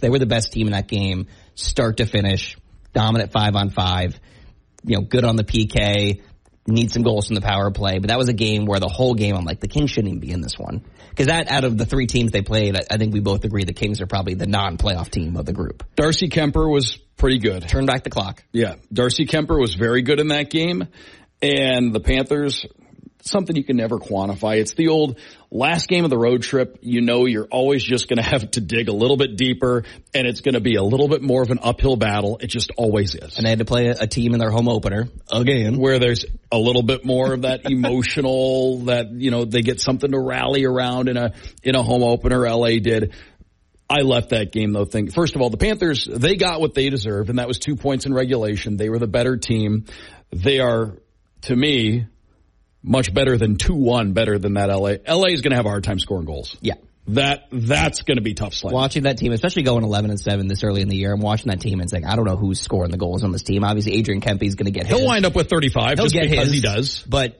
They were the best team in that game, start to finish, dominant 5-on-5, good on the PK, need some goals from the power play. But that was a game where the whole game, I'm like, the Kings shouldn't even be in this one. Because out of the three teams they played, I think we both agree the Kings are probably the non-playoff team of the group. Darcy Kemper was pretty good. Turn back the clock. Yeah, Darcy Kemper was very good in that game. And the Panthers, something you can never quantify. It's the old last game of the road trip. You're always just going to have to dig a little bit deeper, and it's going to be a little bit more of an uphill battle. It just always is. And they had to play a team in their home opener again, where there's a little bit more of that emotional that, they get something to rally around in a home opener. LA did. I left that game, though, thinking, first of all, the Panthers, they got what they deserved, and that was 2 points in regulation. They were the better team. They are, to me, much better than 2-1, better than that LA. LA is going to have a hard time scoring goals. Yeah. That's going to be tough sledding. Watching that team, especially going 11-7 this early in the year, I'm watching that team and saying, I don't know who's scoring the goals on this team. Obviously, Adrian Kempe's going to get his. He'll wind up with 35 just because he does. But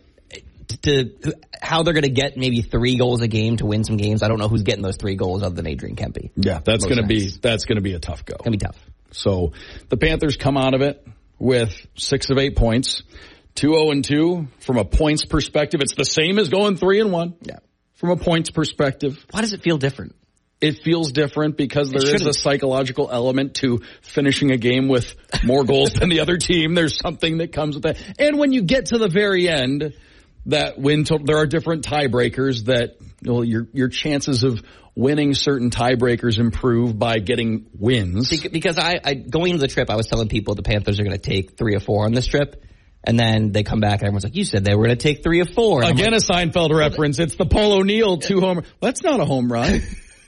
how they're going to get maybe 3 goals a game to win some games, I don't know who's getting those 3 goals other than Adrian Kempe. Yeah, that's going to be a tough go. It's going to be tough. So the Panthers come out of it with 6 of 8 points. 2-0-2 from a points perspective. It's the same as going 3-1. Yeah. From a points perspective. Why does it feel different? It feels different because there is a psychological element to finishing a game with more goals than the other team. There's something that comes with that. And when you get to the very end, there are different tiebreakers that your chances of winning certain tiebreakers improve by getting wins. Because I going into the trip, I was telling people the Panthers are going to take 3 or 4 on this trip. And then they come back and everyone's like, you said they were going to take 3 or 4. And again, a Seinfeld reference. It's the Paul O'Neill 2 homer. That's not a home run.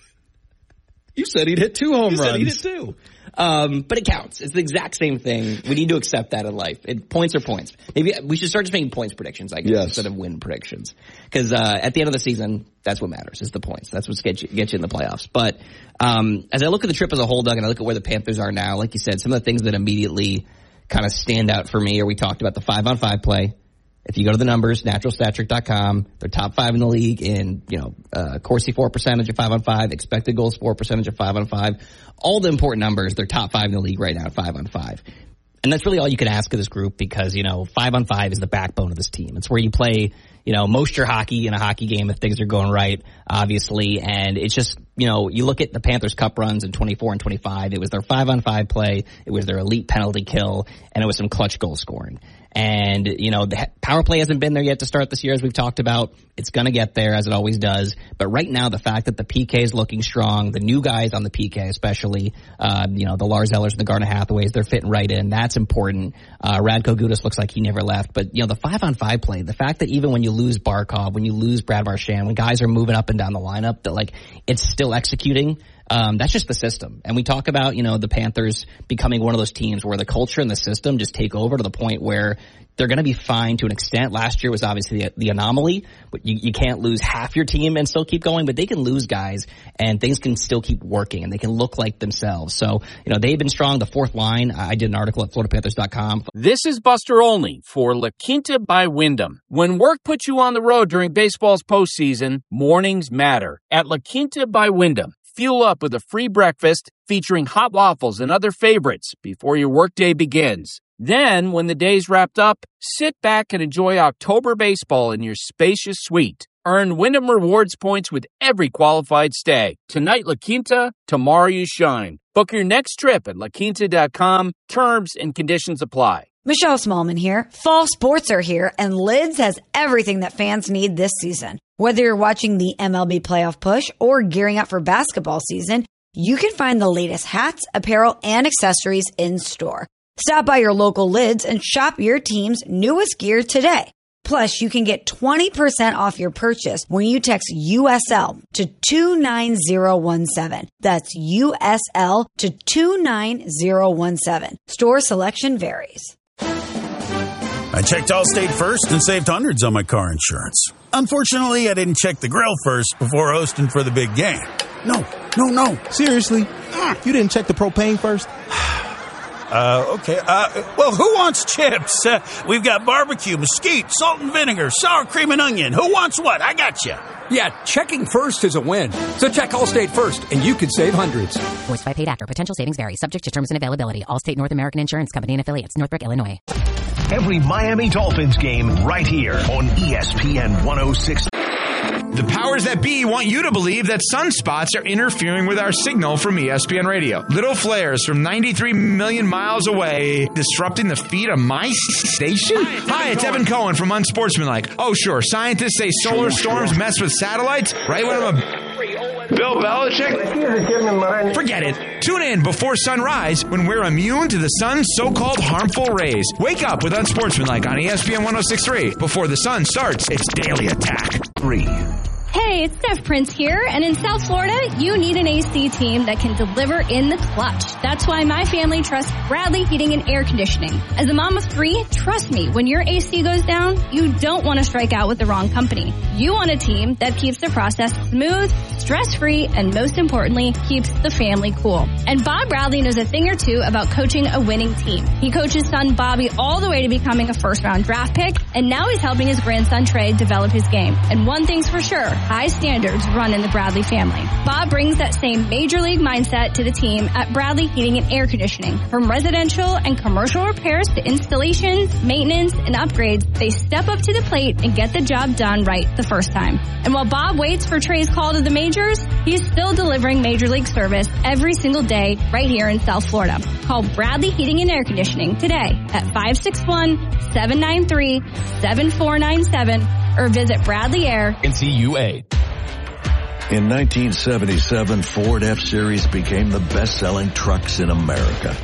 You said he'd hit 2 home runs. Said he'd hit 2. But it counts. It's the exact same thing. We need to accept that in life. Points are points. Maybe we should start just making points predictions, I guess, instead of win predictions. Because at the end of the season, that's what matters, is the points. That's what gets you in the playoffs. But as I look at the trip as a whole, Doug, and I look at where the Panthers are now, like you said, some of the things that immediately kind of stand out for me, or we talked about the 5-on-5 play. If you go to the numbers, naturalstattrick.com, they're top 5 in the league in, Corsi for percentage of 5-on-5, expected goals for percentage of 5-on-5. All the important numbers, they're top 5 in the league right now at 5-on-5. And that's really all you can ask of this group because, 5-on-5 is the backbone of this team. It's where you play, most your hockey in a hockey game if things are going right, obviously. And it's just, you look at the Panthers Cup runs in 24 and 25. It was their 5-on-5 play. It was their elite penalty kill. And it was some clutch goal scoring. And, the power play hasn't been there yet to start this year, as we've talked about. It's going to get there, as it always does. But right now, the fact that the PK is looking strong, the new guys on the PK especially, the Lars Ellers and the Garnet Hathaways, they're fitting right in. That's important. Radko Gudas looks like he never left. But, the 5-on-5 play, the fact that even when you lose Barkov, when you lose Brad Marchand, when guys are moving up and down the lineup, that, it's still executing. That's just the system. And we talk about, the Panthers becoming one of those teams where the culture and the system just take over to the point where they're going to be fine to an extent. Last year was obviously the anomaly, but you can't lose half your team and still keep going, but they can lose guys and things can still keep working and they can look like themselves. So, they've been strong. The fourth line, I did an article at FloridaPanthers.com. This is Buster Olney for La Quinta by Wyndham. When work puts you on the road during baseball's postseason, mornings matter. At La Quinta by Wyndham, fuel up with a free breakfast featuring hot waffles and other favorites before your workday begins. Then, when the day's wrapped up, sit back and enjoy October baseball in your spacious suite. Earn Wyndham Rewards points with every qualified stay. Tonight, La Quinta, tomorrow you shine. Book your next trip at laquinta.com. Terms and conditions apply. Michelle Smallman here. Fall sports are here, and Lids has everything that fans need this season. Whether you're watching the MLB playoff push or gearing up for basketball season, you can find the latest hats, apparel, and accessories in store. Stop by your local Lids and shop your team's newest gear today. Plus, you can get 20% off your purchase when you text USL to 29017. That's USL to 29017. Store selection varies. I checked Allstate first and saved hundreds on my car insurance. Unfortunately, I didn't check the grill first before hosting for the big game. No. Seriously? You didn't check the propane first? Okay. Well, who wants chips? We've got barbecue, mesquite, salt and vinegar, sour cream and onion. Who wants what? I got you. Yeah, checking first is a win. So check Allstate first, and you could save hundreds. Voiced by paid actor. Potential savings vary. Subject to terms and availability. Allstate North American Insurance Company and affiliates. Northbrook, Illinois. Every Miami Dolphins game right here on ESPN 106. The powers that be want you to believe that sunspots are interfering with our signal from ESPN Radio. Little flares from 93 million miles away disrupting the feed of my station? Hi, it's Evan Cohen from Unsportsmanlike. Oh, sure, scientists say solar storms mess with satellites, right when I'm Bill Belichick? Forget it. Tune in before sunrise when we're immune to the sun's so-called harmful rays. Wake up with Unsportsmanlike on ESPN 106.3. Before the sun starts, it's Daily Attack. 3. Hey, it's Steph Prince here, and in South Florida, you need an AC team that can deliver in the clutch. That's why my family trusts Bradley Heating and Air Conditioning. As a mom of 3, trust me, when your AC goes down, you don't want to strike out with the wrong company. You want a team that keeps the process smooth, stress-free, and most importantly, keeps the family cool. And Bob Bradley knows a thing or two about coaching a winning team. He coached his son Bobby all the way to becoming a first-round draft pick, and now he's helping his grandson Trey develop his game. And one thing's for sure, high standards run in the Bradley family. Bob brings that same major league mindset to the team at Bradley Heating and Air Conditioning. From residential and commercial repairs to installations, maintenance, and upgrades, they step up to the plate and get the job done right the first time. And while Bob waits for Trey's call to the majors, he's still delivering major league service every single day right here in South Florida. Call Bradley Heating and Air Conditioning today at 561-793-7497 or visit Bradley Air NCUA. In 1977, Ford F-Series became the best-selling trucks in America.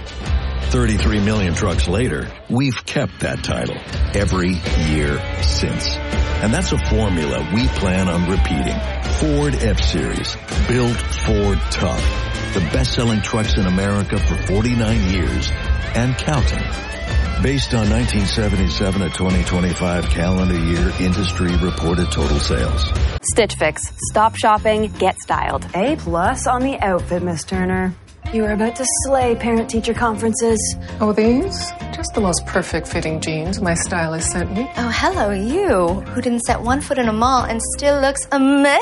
33 million trucks later, we've kept that title every year since. And that's a formula we plan on repeating. Ford F-Series, built Ford tough. The best-selling trucks in America for 49 years and counting. Based on 1977 to 2025 calendar year industry reported total sales. Stitch Fix. Stop shopping, get styled. A+ on the outfit, Miss Turner. You are about to slay parent-teacher conferences. Oh, these? Just the most perfect fitting jeans my stylist sent me. Oh, hello, you, who didn't set one foot in a mall and still looks amazing.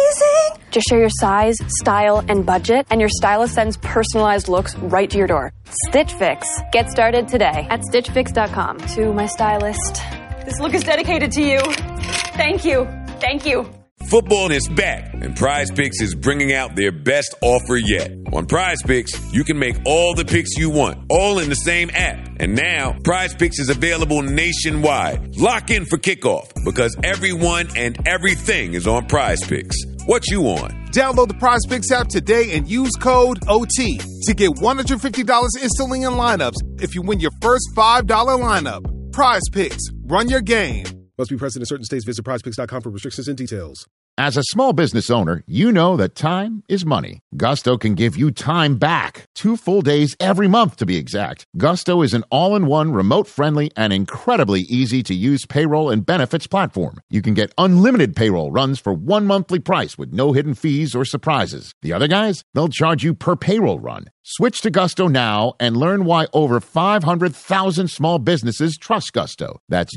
Just share your size, style, and budget, and your stylist sends personalized looks right to your door. Stitch Fix. Get started today at StitchFix.com. To my stylist, this look is dedicated to you. Thank you. Thank you. Football is back, and Prize Picks is bringing out their best offer yet. On Prize Picks, you can make all the picks you want, all in the same app. And now, Prize Picks is available nationwide. Lock in for kickoff, because everyone and everything is on Prize Picks. What you on? Download the Prize Picks app today and use code OT to get $150 instantly in lineups if you win your first $5 lineup. Prize Picks. Run your game. Must be present in certain states. Visit prizepicks.com for restrictions and details. As a small business owner, you know that time is money. Gusto can give you time back. 2 full days every month, to be exact. Gusto is an all-in-one, remote-friendly, and incredibly easy-to-use payroll and benefits platform. You can get unlimited payroll runs for one monthly price with no hidden fees or surprises. The other guys, they'll charge you per payroll run. Switch to Gusto now and learn why over 500,000 small businesses trust Gusto. That's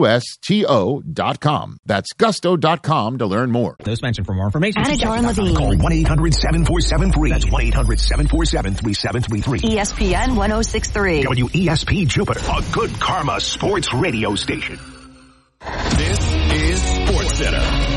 GUSTO.com. That's gusto.com to learn more. Those mentioned for more information. Anidjar and Levine. Call 1-800-7473. That's 1-800-747-3733. ESPN 106.3. WESP Jupiter, a good karma sports radio station. This is SportsCenter.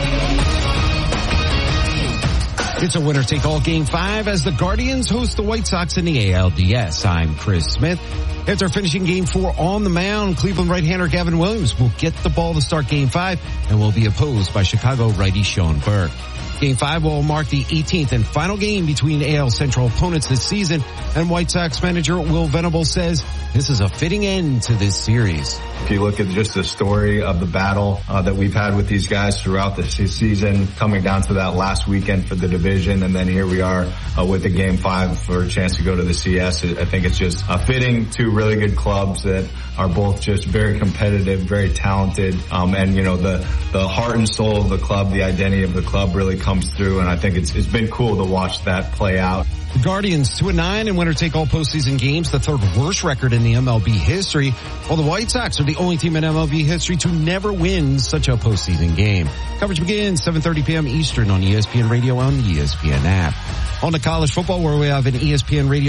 It's a winner-take-all Game 5 as the Guardians host the White Sox in the ALDS. I'm Chris Smith. After finishing Game 4 on the mound, Cleveland right-hander Gavin Williams will get the ball to start Game 5 and will be opposed by Chicago righty Sean Burke. Game 5 will mark the 18th and final game between AL Central opponents this season, and White Sox manager Will Venable says this is a fitting end to this series. If you look at just the story of the battle that we've had with these guys throughout the season, coming down to that last weekend for the division, and then here we are with the Game 5 for a chance to go to the CS. I think it's just fitting two really good clubs that are both just very competitive, very talented, and the heart and soul of the club, the identity of the club really comes through, and I think it's been cool to watch that play out. The Guardians 2-9 in winner-take-all postseason games, the third worst record in the MLB history, while the White Sox are the only team in MLB history to never win such a postseason game. Coverage begins 7:30 p.m. Eastern on ESPN Radio and the ESPN app. On to college football, where we have an ESPN Radio